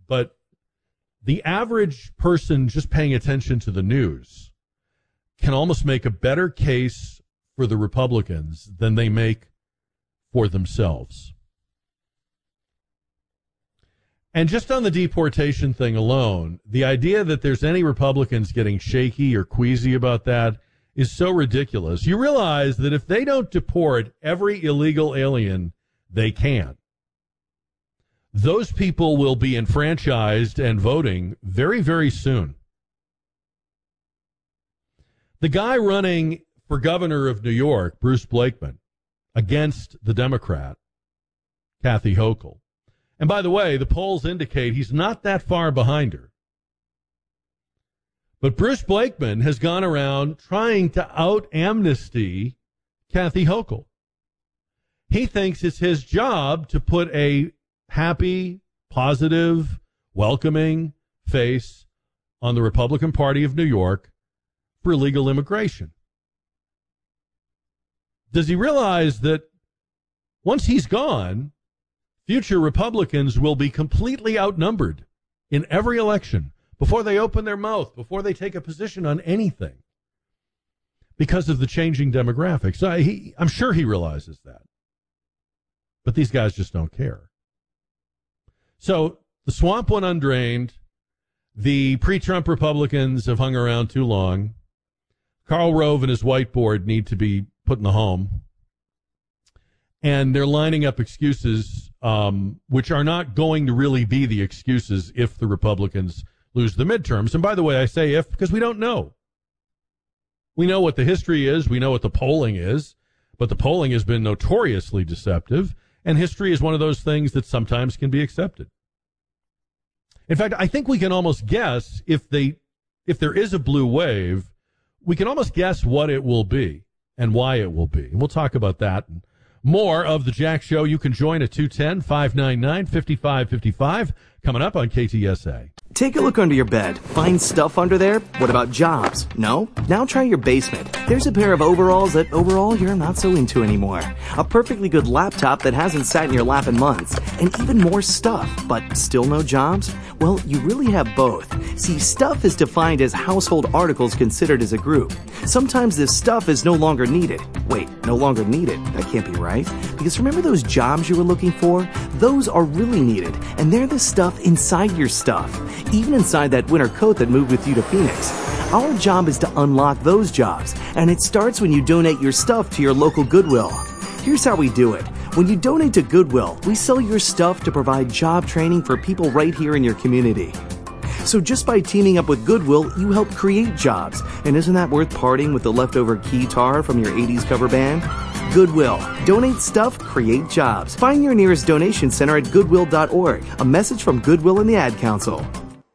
but the average person just paying attention to the news can almost make a better case for the Republicans than they make for themselves. And just on the deportation thing alone, the idea that there's any Republicans getting shaky or queasy about that is so ridiculous. You realize that if they don't deport every illegal alien they can, those people will be enfranchised and voting very, very soon. The guy running for governor of New York, Bruce Blakeman, against the Democrat, Kathy Hochul. And by the way, the polls indicate he's not that far behind her. But Bruce Blakeman has gone around trying to out-amnesty Kathy Hochul. He thinks it's his job to put a happy, positive, welcoming face on the Republican Party of New York for illegal immigration. Does he realize that once he's gone, future Republicans will be completely outnumbered in every election before they open their mouth, before they take a position on anything, because of the changing demographics? I'm sure he realizes that. But these guys just don't care. So the swamp went undrained. The pre-Trump Republicans have hung around too long. Karl Rove and his whiteboard need to be put in the home. And they're lining up excuses, which are not going to really be the excuses if the Republicans lose the midterms. And by the way, I say if because we don't know. We know what the history is. We know what the polling is. But the polling has been notoriously deceptive. And history is one of those things that sometimes can be accepted. In fact, I think we can almost guess if there is a blue wave, we can almost guess what it will be and why it will be. And we'll talk about that and more of the Jack Show. You can join at 210-599-5555 coming up on KTSA. Take a look under your bed. Find stuff under there? What about jobs? No? Now try your basement. There's a pair of overalls that overall you're not so into anymore. A perfectly good laptop that hasn't sat in your lap in months. And even more stuff, but still no jobs? Well, you really have both. See, stuff is defined as household articles considered as a group. Sometimes this stuff is no longer needed. Wait, no longer needed? That can't be right. Because remember those jobs you were looking for? Those are really needed. And they're the stuff inside your stuff. Even inside that winter coat that moved with you to Phoenix. Our job is to unlock those jobs, and it starts when you donate your stuff to your local Goodwill. Here's how we do it. When you donate to Goodwill, we sell your stuff to provide job training for people right here in your community. So just by teaming up with Goodwill, you help create jobs. And isn't that worth parting with the leftover keytar from your 80s cover band? Goodwill. Donate stuff, create jobs. Find your nearest donation center at goodwill.org. A message from Goodwill and the Ad Council.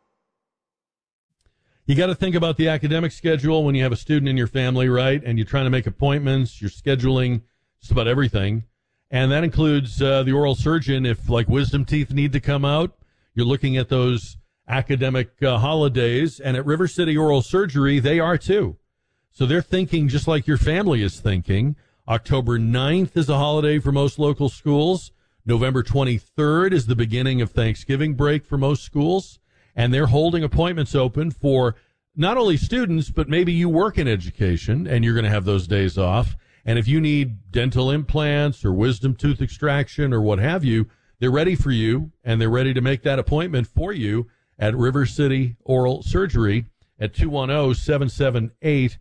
You got to think about the academic schedule when you have a student in your family, right? And you're trying to make appointments, you're scheduling just about everything. And that includes the oral surgeon. If, like, wisdom teeth need to come out, you're looking at those academic holidays. And at River City Oral Surgery, they are too. So they're thinking just like your family is thinking. October 9th is a holiday for most local schools. November 23rd is the beginning of Thanksgiving break for most schools. And they're holding appointments open for not only students, but maybe you work in education and you're going to have those days off. And if you need dental implants or wisdom tooth extraction or what have you, they're ready for you, and they're ready to make that appointment for you at River City Oral Surgery at 210-778-0002.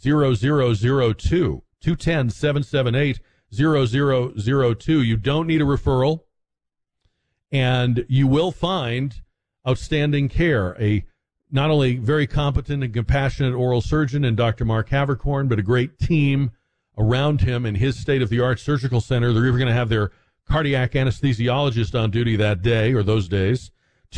210-778-0002. You don't need a referral, and you will find outstanding care. A not only very competent and compassionate oral surgeon in Dr. Mark Havercorn, but a great team around him in his state-of-the-art surgical center. They're even going to have their cardiac anesthesiologist on duty that day or those days.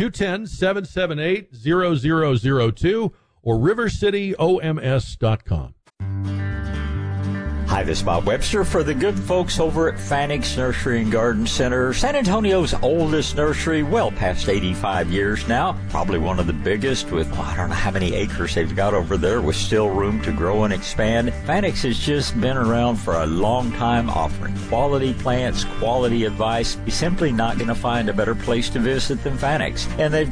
210-778-0002 or rivercityoms.com. Hi, this is Bob Webster for the good folks over at Fanix Nursery and Garden Center, San Antonio's oldest nursery, well past 85 years now. Probably one of the biggest with, I don't know how many acres they've got over there with still room to grow and expand. Fanix has just been around for a long time offering quality plants, quality advice. You're simply not going to find a better place to visit than Fanix. And they've